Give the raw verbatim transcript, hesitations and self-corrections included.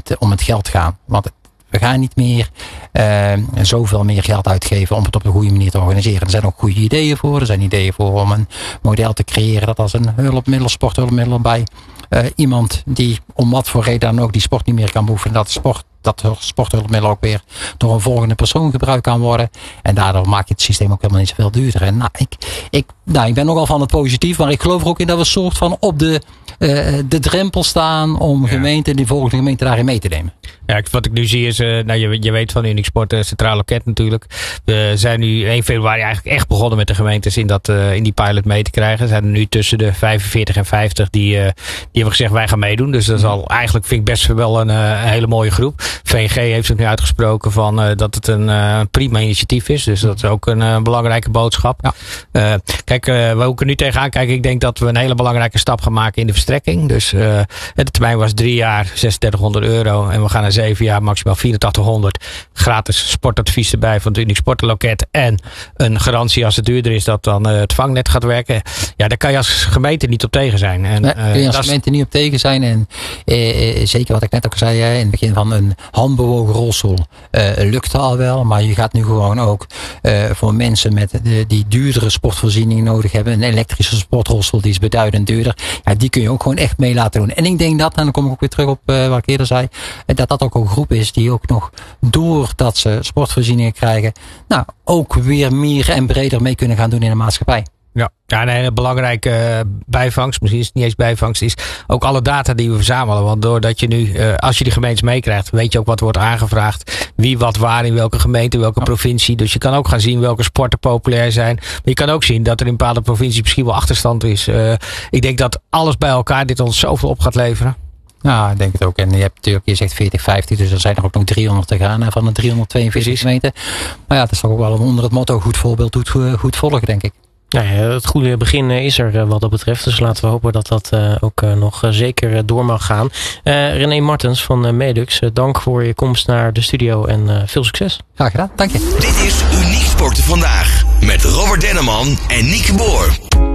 het, om het geld gaan. Want we gaan niet meer uh, zoveel meer geld uitgeven om het op de goede manier te organiseren. Er zijn ook goede ideeën voor. Er zijn ideeën voor om een model te creëren dat als een hulpmiddel, sporthulpmiddel bij uh, iemand die om wat voor reden dan ook die sport niet meer kan beoefenen, dat sport dat sporthulpmiddel ook weer door een volgende persoon gebruikt kan worden. En daardoor maak je het systeem ook helemaal niet zoveel duurder. En nou, ik, ik, nou, ik ben nogal van het positief, maar ik geloof er ook in dat we een soort van op de, uh, de drempel staan om ja. gemeenten, die volgende gemeente daarin mee te nemen. Ja, wat ik nu zie is, uh, nou, je, je weet van Unicsport, uh, Centraal Loket natuurlijk. We zijn nu één februari eigenlijk echt begonnen met de gemeentes in, dat, uh, in die pilot mee te krijgen. Er zijn er nu tussen de vijfenveertig en vijftig die, uh, die hebben gezegd wij gaan meedoen. Dus dat is al eigenlijk, vind ik best wel een, uh, een hele mooie groep. V N G heeft het nu uitgesproken van uh, dat het een uh, prima initiatief is. Dus dat is ook een uh, belangrijke boodschap. Ja. Uh, kijk, uh, waar ik er nu tegenaan kijk, ik denk dat we een hele belangrijke stap gaan maken in de verstrekking. Dus uh, de termijn was drie jaar, zesentdertighonderd euro. En we gaan naar zeven jaar, maximaal vierentachtighonderd. Gratis sportadvies erbij van het Unicsportenloket. En een garantie als het duurder is dat dan uh, het vangnet gaat werken. Ja, daar kan je als gemeente niet op tegen zijn. En, nee, uh, kun je als gemeente niet op tegen zijn. En uh, zeker wat ik net ook zei, uh, in het begin van een handbewogen rolstoel uh, lukte al wel. Maar je gaat nu gewoon ook uh, voor mensen met de, die duurdere sportvoorzieningen nodig hebben. Een elektrische sportrolstoel die is beduidend duurder. Ja, die kun je ook gewoon echt mee laten doen. En ik denk dat, en dan kom ik ook weer terug op uh, wat ik eerder zei, dat dat ook een groep is die ook nog, doordat ze sportvoorzieningen krijgen, nou, ook weer meer en breder mee kunnen gaan doen in de maatschappij. Ja, ja, een hele belangrijke uh, bijvangst, misschien is het niet eens bijvangst, is ook alle data die we verzamelen. Want doordat je nu, uh, als je die gemeentes meekrijgt, weet je ook wat wordt aangevraagd. Wie wat waar in welke gemeente, welke ja. provincie. Dus je kan ook gaan zien welke sporten populair zijn. Maar je kan ook zien dat er in bepaalde provincies misschien wel achterstand is. Uh, ik denk dat alles bij elkaar dit ons zoveel op gaat leveren. Ja, ik denk het ook. En je hebt natuurlijk, je zegt veertig, vijftig, dus er zijn er ook nog driehonderd te gaan hè, van de driehonderdtweeënveertig gemeenten. Maar ja, het is toch ook wel onder het motto goed voorbeeld, goed, goed volgen, denk ik. Nou ja, het goede begin is er wat dat betreft. Dus laten we hopen dat dat uh, ook uh, nog uh, zeker door mag gaan. Uh, René Martens van uh, Medux, uh, dank voor je komst naar de studio en uh, veel succes. Graag gedaan, dank je. Dit is Uniek Sporten Vandaag met Robert Denneman en Nieke Boer.